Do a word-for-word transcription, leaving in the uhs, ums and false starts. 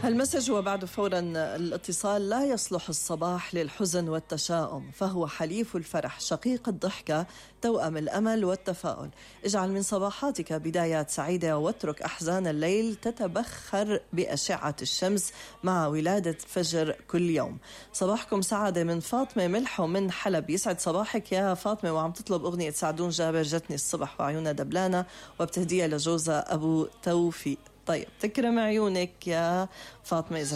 المسج وبعد فورا الاتصال: لا يصلح الصباح للحزن والتشاؤم، فهو حليف الفرح، شقيق الضحكة، توأم الأمل والتفاؤل. اجعل من صباحاتك بدايات سعيدة، واترك أحزان الليل تتبخر بأشعة الشمس مع ولادة فجر كل يوم. صباحكم سعادة من فاطمة ملحو من حلب. يسعد صباحك يا فاطمة، وعم تطلب أغنية سعدون جابر جتني الصبح وعيونها دبلانة، وبتهديها لجوزها أبو توفيق. طيب تكرم عيونك يا فاطمة. إذا